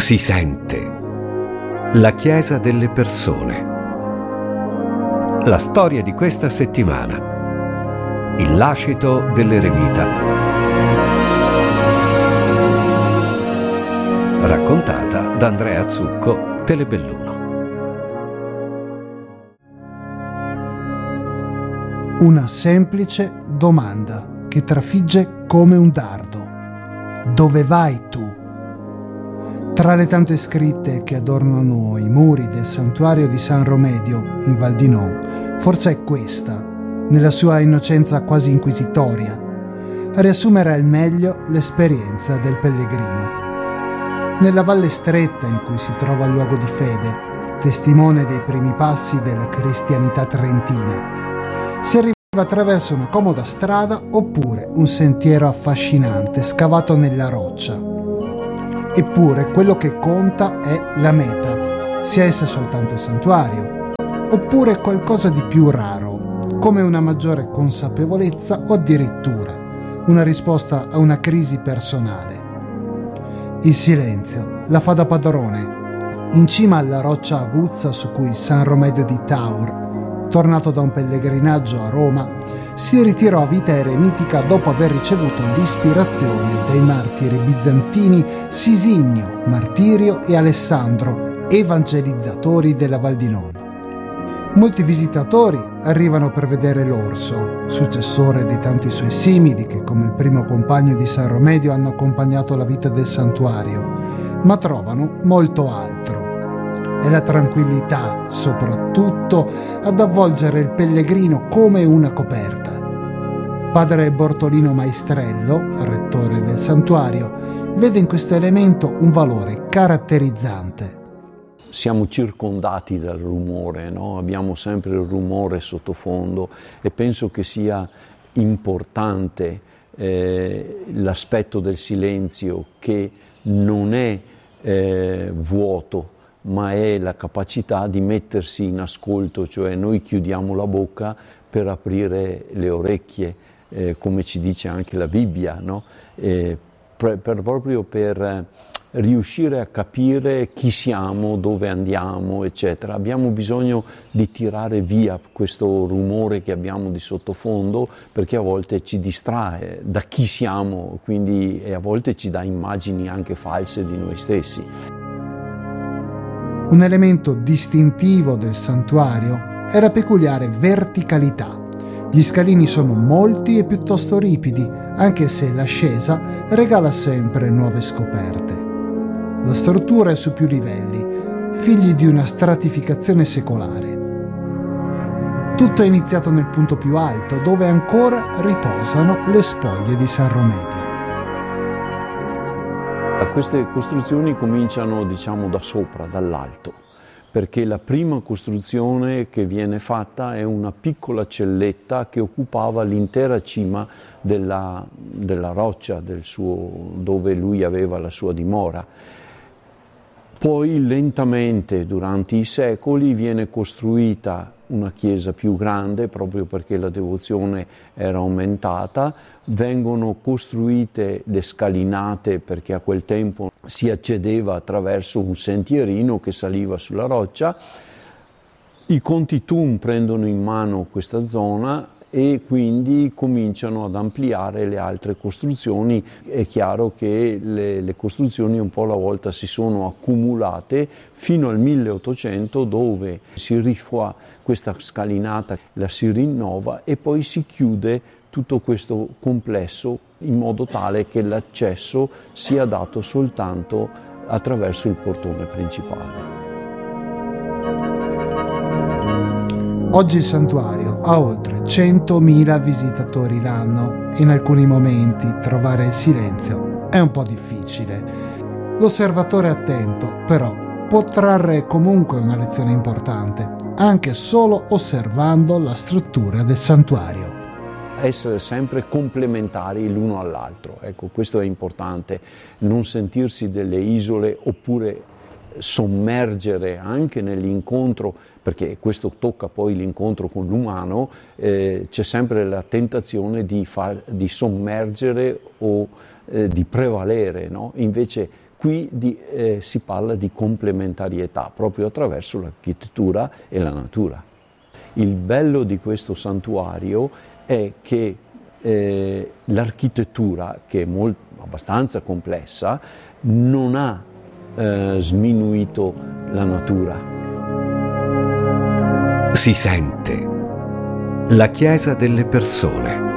Si sente. La Chiesa delle persone. La storia di questa settimana. Il lascito dell'eremita. Raccontata da Andrea Zucco, Telebelluno. Una semplice domanda che trafigge come un dardo. Dove vai tu? Tra le tante scritte che adornano i muri del santuario di San Romedio in Val di Non, forse è questa, nella sua innocenza quasi inquisitoria, a riassumere al meglio l'esperienza del pellegrino. Nella valle stretta in cui si trova il luogo di fede, testimone dei primi passi della cristianità trentina, si arriva attraverso una comoda strada oppure un sentiero affascinante scavato nella roccia. Eppure quello che conta è la meta, sia essa soltanto il santuario, oppure qualcosa di più raro, come una maggiore consapevolezza o addirittura una risposta a una crisi personale. Il silenzio la fa da padrone. In cima alla roccia aguzza su cui San Romedio di Taur, tornato da un pellegrinaggio a Roma, si ritirò a vita eremitica dopo aver ricevuto l'ispirazione dai martiri bizantini Sisinio, Martirio e Alessandro, evangelizzatori della Val di Non. Molti visitatori arrivano per vedere l'orso, successore di tanti suoi simili che come il primo compagno di San Romedio hanno accompagnato la vita del santuario, ma trovano molto altro. È la tranquillità, soprattutto, ad avvolgere il pellegrino come una coperta. Padre Bortolino Maestrello, rettore del santuario, vede in questo elemento un valore caratterizzante. Siamo circondati dal rumore, no? Abbiamo sempre il rumore sottofondo e penso che sia importante l'aspetto del silenzio, che non è vuoto, ma è la capacità di mettersi in ascolto, cioè noi chiudiamo la bocca per aprire le orecchie, come ci dice anche la Bibbia, no? Proprio per riuscire a capire chi siamo, dove andiamo, eccetera. Abbiamo bisogno di tirare via questo rumore che abbiamo di sottofondo, perché a volte ci distrae da chi siamo, quindi, e a volte ci dà immagini anche false di noi stessi. Un elemento distintivo del santuario è la peculiare verticalità. Gli scalini sono molti e piuttosto ripidi, anche se l'ascesa regala sempre nuove scoperte. La struttura è su più livelli, figli di una stratificazione secolare. Tutto è iniziato nel punto più alto, dove ancora riposano le spoglie di San Romedio. Queste costruzioni cominciano, diciamo, da sopra, dall'alto, perché la prima costruzione che viene fatta è una piccola celletta che occupava l'intera cima della roccia dove lui aveva la sua dimora. Poi lentamente, durante i secoli, viene costruita una chiesa più grande, proprio perché la devozione era aumentata. Vengono costruite le scalinate, perché a quel tempo si accedeva attraverso un sentierino che saliva sulla roccia. I Conti Tum prendono in mano questa zona e quindi cominciano ad ampliare le altre costruzioni. È chiaro che le costruzioni un po' alla volta si sono accumulate fino al 1800, dove si rifà questa scalinata, la si rinnova e poi si chiude tutto questo complesso in modo tale che l'accesso sia dato soltanto attraverso il portone principale. Oggi il santuario ha oltre 100.000 visitatori l'anno e in alcuni momenti trovare il silenzio è un po' difficile. L'osservatore attento, però, può trarre comunque una lezione importante, anche solo osservando la struttura del santuario. Essere sempre complementari l'uno all'altro, ecco, questo è importante, non sentirsi delle isole oppure sommergere anche nell'incontro, perché questo tocca poi l'incontro con l'umano, c'è sempre la tentazione di sommergere o di prevalere, no? Invece Qui si parla di complementarietà proprio attraverso l'architettura e la natura. Il bello di questo santuario è che l'architettura, che è abbastanza complessa, non ha sminuito la natura. Si sente la Chiesa delle persone.